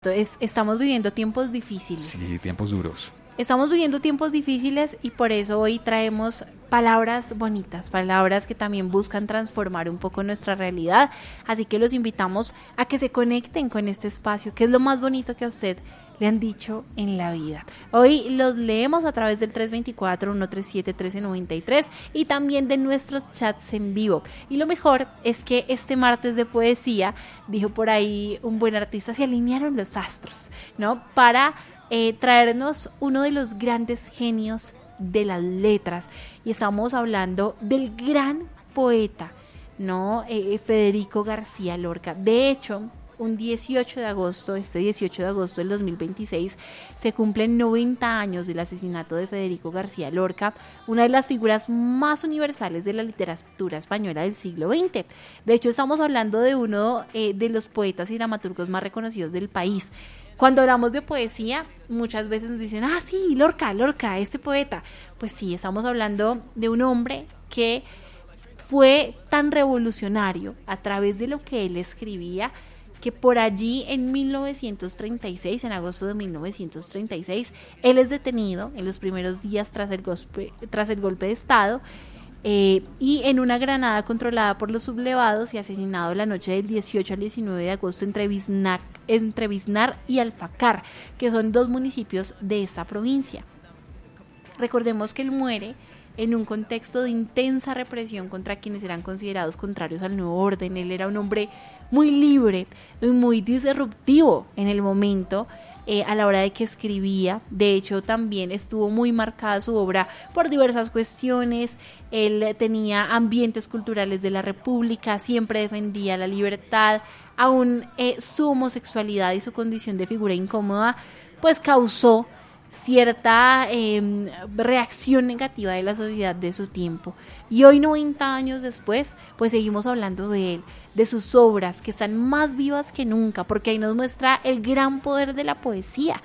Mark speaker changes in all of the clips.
Speaker 1: Entonces, estamos viviendo tiempos difíciles.
Speaker 2: Sí, tiempos duros.
Speaker 1: Estamos viviendo tiempos difíciles y por eso hoy traemos palabras bonitas, palabras que también buscan transformar un poco nuestra realidad. Así que los invitamos a que se conecten con este espacio, que es lo más bonito que a usted le han dicho en la vida. Hoy los leemos a través del 324-137-1393 y también de nuestros chats en vivo. Y lo mejor es que este martes de poesía, dijo por ahí un buen artista, se alinearon los astros, ¿no? Para traernos uno de los grandes genios de las letras. Y estamos hablando del gran poeta, ¿no? Federico García Lorca. De hecho, un 18 de agosto, este 18 de agosto del 2026, se cumplen 90 años del asesinato de Federico García Lorca, una de las figuras más universales de la literatura española del siglo XX. De hecho, estamos hablando de uno de los poetas y dramaturgos más reconocidos del país. Cuando hablamos de poesía, muchas veces nos dicen, sí, Lorca, este poeta. Pues sí, estamos hablando de un hombre que fue tan revolucionario a través de lo que él escribía, que por allí en 1936, en agosto de 1936, él es detenido en los primeros días tras el golpe de Estado, y en una granada controlada por los sublevados y asesinado la noche del 18 al 19 de agosto entre Biznar y Alfacar, que son dos municipios de esta provincia. Recordemos que él muere en un contexto de intensa represión contra quienes eran considerados contrarios al nuevo orden. Él era un hombre muy libre y muy disruptivo en el momento, a la hora de que escribía. De hecho, también estuvo muy marcada su obra por diversas cuestiones. Él tenía ambientes culturales de la República, siempre defendía la libertad. Aún su homosexualidad y su condición de figura incómoda pues causó cierta reacción negativa de la sociedad de su tiempo. Y hoy, 90 años después, pues seguimos hablando de él, de sus obras, que están más vivas que nunca, porque ahí nos muestra el gran poder de la poesía.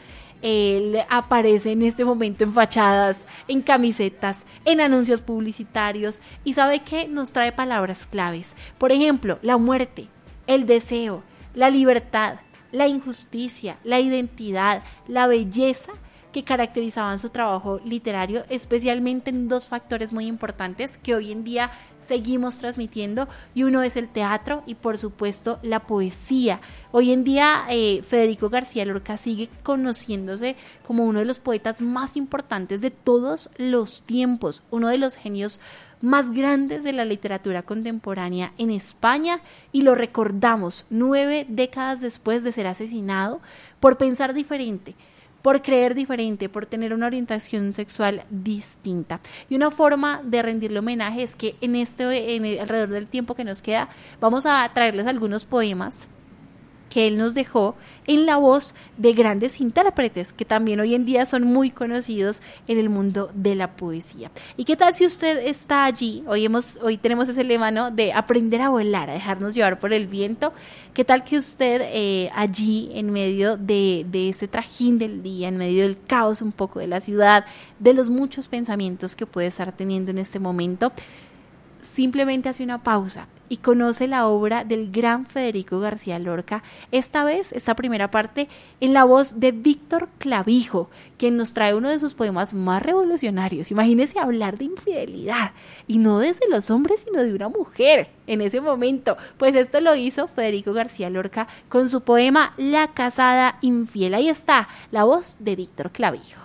Speaker 1: Él aparece en este momento en fachadas, en camisetas, en anuncios publicitarios, y ¿sabe qué? Nos trae palabras claves. Por ejemplo, la muerte, el deseo, la libertad, la injusticia, la identidad, la belleza, que caracterizaban su trabajo literario, especialmente en dos factores muy importantes que hoy en día seguimos transmitiendo, y uno es el teatro y por supuesto la poesía. Hoy en día Federico García Lorca sigue conociéndose como uno de los poetas más importantes de todos los tiempos, uno de los genios más grandes de la literatura contemporánea en España, y lo recordamos 9 décadas después de ser asesinado por pensar diferente, por creer diferente, por tener una orientación sexual distinta. Y una forma de rendirle homenaje es que alrededor del tiempo que nos queda, vamos a traerles algunos poemas que él nos dejó en la voz de grandes intérpretes que también hoy en día son muy conocidos en el mundo de la poesía. ¿Y qué tal si usted está allí? Hoy tenemos ese lema, ¿no?, de aprender a volar, a dejarnos llevar por el viento. ¿Qué tal que usted allí, en medio de este trajín del día, en medio del caos un poco de la ciudad, de los muchos pensamientos que puede estar teniendo en este momento, simplemente hace una pausa y conoce la obra del gran Federico García Lorca, esta vez, esta primera parte, en la voz de Víctor Clavijo, quien nos trae uno de sus poemas más revolucionarios? Imagínese hablar de infidelidad, y no desde los hombres, sino de una mujer en ese momento. Pues esto lo hizo Federico García Lorca con su poema La casada infiel. Ahí está la voz de Víctor Clavijo.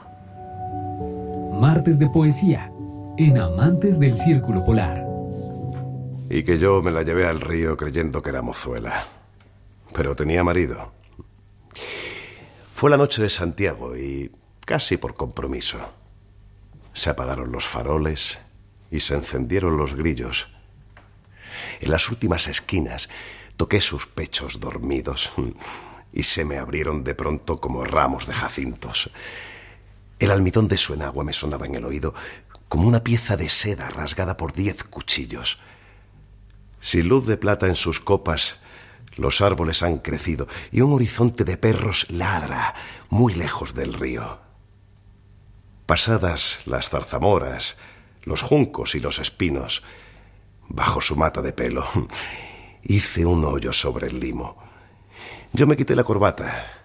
Speaker 3: Martes de poesía en Amantes del Círculo Polar.
Speaker 4: Y que yo me la llevé al río creyendo que era mozuela. Pero tenía marido. Fue la noche de Santiago y casi por compromiso. Se apagaron los faroles y se encendieron los grillos. En las últimas esquinas toqué sus pechos dormidos y se me abrieron de pronto como ramos de jacintos. El almidón de su enagua me sonaba en el oído como una pieza de seda rasgada por 10 cuchillos. Sin luz de plata en sus copas, los árboles han crecido y un horizonte de perros ladra muy lejos del río. Pasadas las zarzamoras, los juncos y los espinos, bajo su mata de pelo, hice un hoyo sobre el limo. Yo me quité la corbata